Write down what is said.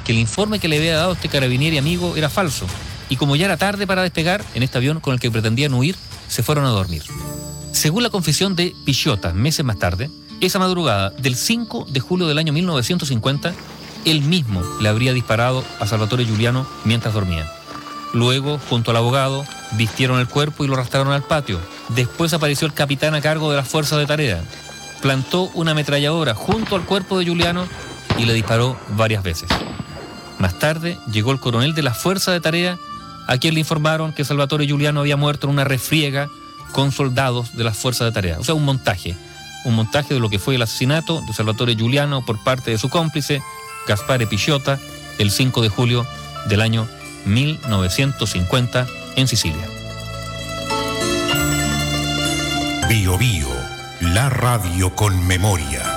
que el informe que le había dado este carabinieri amigo era falso. Y como ya era tarde para despegar, en este avión con el que pretendían huir, se fueron a dormir. Según la confesión de Pisciotta, meses más tarde, esa madrugada del 5 de julio del año 1950, él mismo le habría disparado a Salvatore Giuliano mientras dormía. Luego, junto al abogado, vistieron el cuerpo y lo arrastraron al patio. Después apareció el capitán a cargo de las fuerzas de tarea. Plantó una ametralladora junto al cuerpo de Giuliano y le disparó varias veces. Más tarde llegó el coronel de la fuerza de tarea, a quien le informaron que Salvatore Giuliano había muerto en una refriega con soldados de las fuerzas de tarea. O sea, un montaje de lo que fue el asesinato de Salvatore Giuliano por parte de su cómplice, Gaspare Pisciotta, el 5 de julio del año 1950 en Sicilia. Bio Bio, la radio con memoria.